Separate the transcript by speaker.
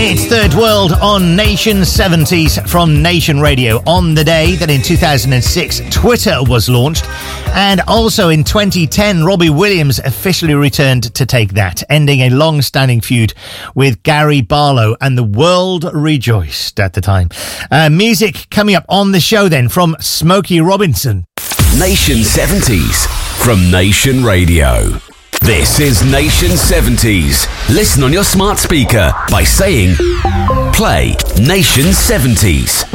Speaker 1: It's Third World on Nation 70s from Nation Radio on the day that in 2006 Twitter was launched, and also in 2010 Robbie Williams officially returned to Take That, ending a long-standing feud with Gary Barlow, and the world rejoiced at the time. Music coming up on the show then from Smokey Robinson.
Speaker 2: Nation 70s from Nation Radio. This is Nation 70s. Listen on your smart speaker by saying, play Nation 70s.